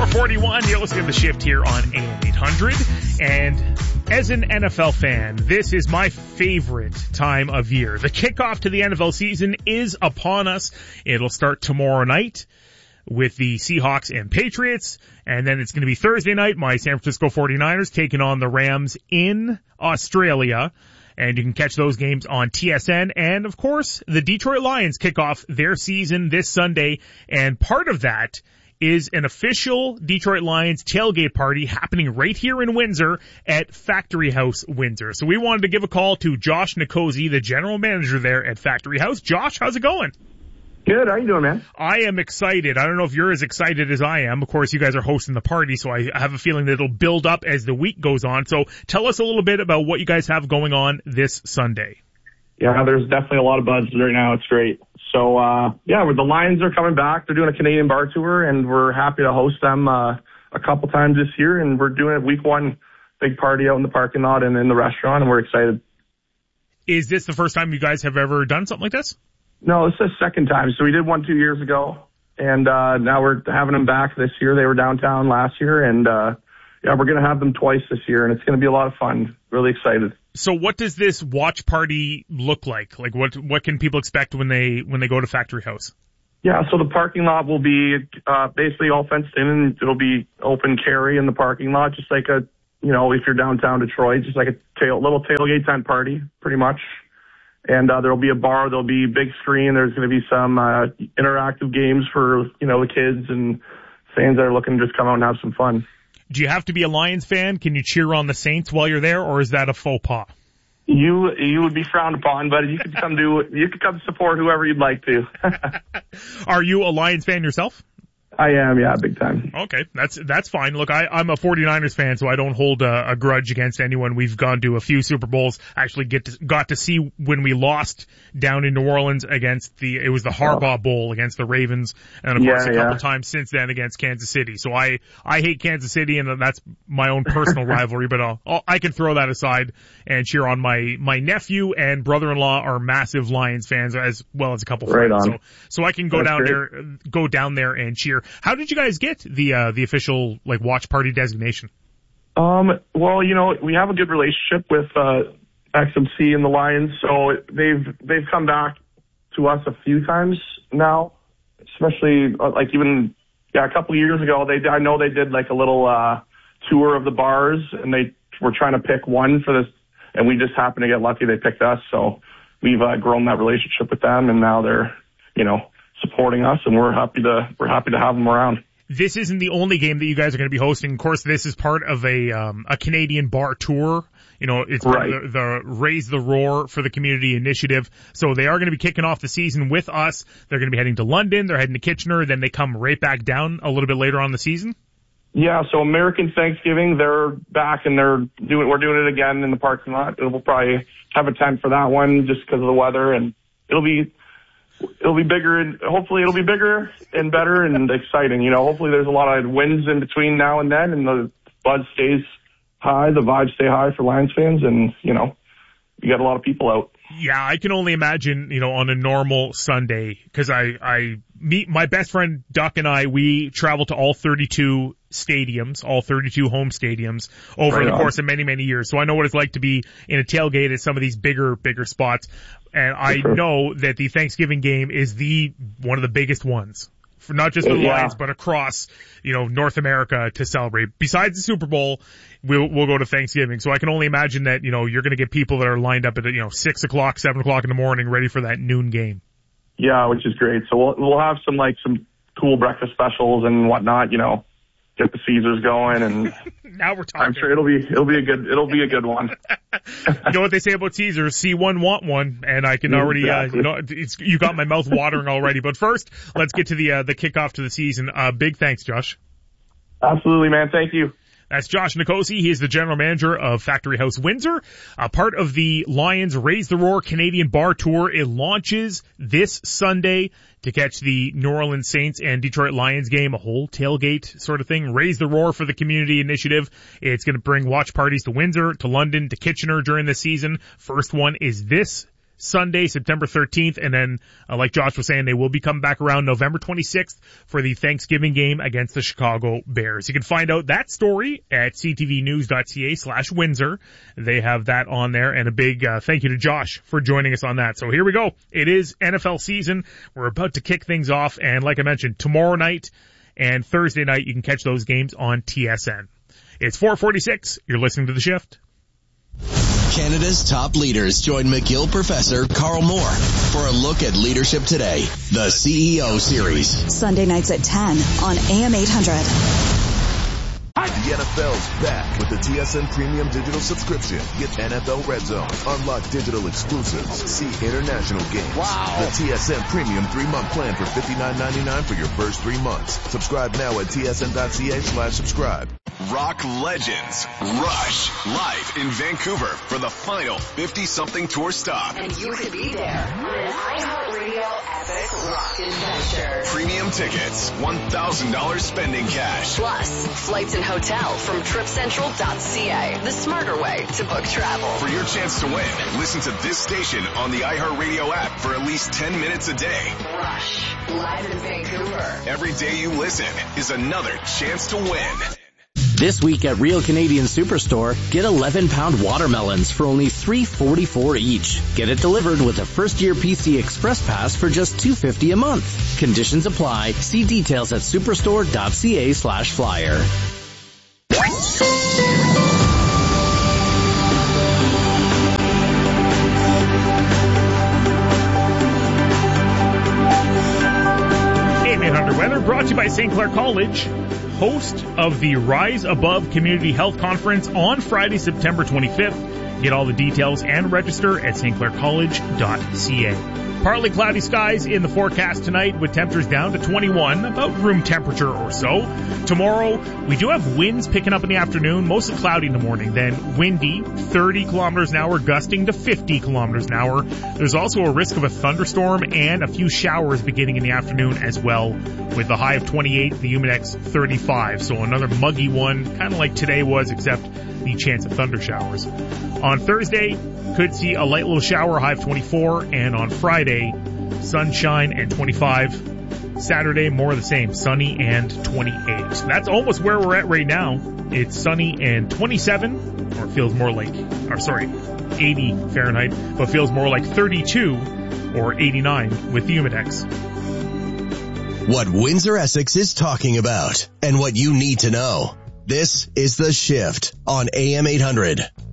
4:41. You're listening to The Shift here on AM 800. And as an NFL fan, this is my favorite time of year. The kickoff to the NFL season is upon us. It'll start tomorrow night with the Seahawks and Patriots. And then it's going to be Thursday night. My San Francisco 49ers taking on the Rams in Australia. And you can catch those games on TSN. And, of course, the Detroit Lions kick off their season this Sunday. And part of that is an official Detroit Lions tailgate party happening right here in Windsor at Factory House Windsor. So we wanted to give a call to Josh Nicosi, the general manager there at Factory House. Josh, how's it going? Good. How you doing, man? I am excited. I don't know if you're as excited as I am. Of course, you guys are hosting the party, so I have a feeling that it'll build up as the week goes on. So tell us a little bit about what you guys have going on this Sunday. Yeah, there's definitely a lot of buzz right now. It's great. So, the Lions are coming back. They're doing a Canadian bar tour, and we're happy to host them a couple times this year. And we're doing a week one big party out in the parking lot and in the restaurant, and we're excited. Is this the first time you guys have ever done something like this? No, it's the second time. So we did one 2 years ago, and now we're having them back this year. They were downtown last year, and we're going to have them twice this year, and it's going to be a lot of fun. Really excited. So what does this watch party look like? Like what can people expect when they go to Factory House? Yeah, so the parking lot will be basically all fenced in, and it'll be open carry in the parking lot, just like if you're downtown Detroit, just like a little tailgate tent party, pretty much. And there'll be a bar, there'll be a big screen, there's going to be some interactive games for, the kids and fans that are looking to just come out and have some fun. Do you have to be a Lions fan? Can you cheer on the Saints while you're there, or is that a faux pas? You would be frowned upon, but you could come support whoever you'd like to. Are you a Lions fan yourself? I am, yeah, big time. Okay, that's fine. Look, I'm a 49ers fan, so I don't hold a grudge against anyone. We've gone to a few Super Bowls. Actually, got to see when we lost down in New Orleans it was the Harbaugh Bowl against the Ravens, and of course a couple times since then against Kansas City. So I hate Kansas City, and that's my own personal rivalry. But I can throw that aside and cheer on my nephew and brother-in-law are massive Lions fans, as well as a couple friends. So I can go down there and cheer. How did you guys get the official watch party designation? Well, we have a good relationship with XMC and the Lions, so they've come back to us a few times now, especially a couple of years ago. I know they did a little tour of the bars, and they were trying to pick one for this, and we just happened to get lucky. They picked us, so we've grown that relationship with them, and now they're supporting us, and we're happy to have them around. This isn't the only game that you guys are going to be hosting. Of course, this is part of a Canadian bar tour. It's right. the Raise the Roar for the Community Initiative. So they are going to be kicking off the season with us. They're going to be heading to London. They're heading to Kitchener. Then they come right back down a little bit later on in the season. Yeah, so American Thanksgiving, they're back and we're doing it again in the parking lot. We'll probably have a tent for that one just because of the weather, and it'll be bigger, and hopefully it'll be bigger and better and exciting. Hopefully there's a lot of wins in between now and then, and the buzz stays high, the vibes stay high for Lions fans, and, you got a lot of people out. Yeah, I can only imagine, on a normal Sunday, because I meet my best friend Duck and we travel to all 32 stadiums, all 32 home stadiums over the course of many, many years. So I know what it's like to be in a tailgate at some of these bigger spots. And I know that the Thanksgiving game is one of the biggest ones. For not just for the Lions, but across, North America to celebrate. Besides the Super Bowl, we'll go to Thanksgiving. So I can only imagine that, you're going to get people that are lined up at, 6 o'clock, 7 o'clock in the morning ready for that noon game. Yeah, which is great. So we'll have some cool breakfast specials and whatnot, get the Caesars going, and now we're talking. I'm sure it'll be a good one. You know what they say about Caesars? See one, want one, and I can already, you got my mouth watering already. But first, let's get to the kickoff to the season. Big thanks, Josh. Absolutely, man. Thank you. That's Josh Nicosi. He is the general manager of Factory House Windsor, a part of the Lions Raise the Roar Canadian Bar Tour. It launches this Sunday to catch the New Orleans Saints and Detroit Lions game, a whole tailgate sort of thing. Raise the Roar for the Community Initiative. It's going to bring watch parties to Windsor, to London, to Kitchener during the season. First one is this Sunday, September 13th, and then, like Josh was saying, they will be coming back around November 26th for the Thanksgiving game against the Chicago Bears. You can find out that story at ctvnews.ca/Windsor. They have that on there, and a big thank you to Josh for joining us on that. So here we go. It is NFL season. We're about to kick things off, and like I mentioned, tomorrow night and Thursday night, you can catch those games on TSN. It's 4:46. You're listening to The Shift. Canada's top leaders join McGill professor Carl Moore for a look at leadership today, the CEO series. Sunday nights at 10 on AM 800. The NFL's back with the TSN Premium Digital subscription. Get NFL Red Zone, unlock digital exclusives, see international games. Wow. The TSN Premium 3-month plan for $59.99 for your first 3 months. Subscribe now at tsn.ca/subscribe. Rock legends Rush live in Vancouver for the final 50-something tour stop. And you could be there on an iHeartRadio epic rock adventure. Premium tickets, $1,000 spending cash. Plus, flights and hotel from tripcentral.ca. The smarter way to book travel. For your chance to win, listen to this station on the iHeartRadio app for at least 10 minutes a day. Rush, live in Vancouver. Every day you listen is another chance to win. This week at Real Canadian Superstore, get 11-pound watermelons for only $3.44 each. Get it delivered with a first-year PC Express Pass for just $2.50 a month. Conditions apply. See details at superstore.ca/flyer. AM 800 weather brought to you by St. Clair College, host of the Rise Above Community Health Conference on Friday, September 25th. Get all the details and register at stclaircollege.ca. Partly cloudy skies in the forecast tonight with temperatures down to 21, about room temperature or so. Tomorrow, we do have winds picking up in the afternoon, mostly cloudy in the morning, then windy, 30 kilometers an hour, gusting to 50 kilometers an hour. There's also a risk of a thunderstorm and a few showers beginning in the afternoon as well, with the high of 28, the Humidex 35. So another muggy one, kind of like today was, except the chance of thunder showers. On Thursday, could see a light little shower, high of 24, and on Friday, sunshine and 25. Saturday, more of the same, sunny and 28. So that's almost where we're at right now. It's sunny and 27, or feels more like, 80 Fahrenheit, but feels more like 32 or 89 with the Humidex. What Windsor Essex is talking about and what you need to know. This is The Shift on AM 800.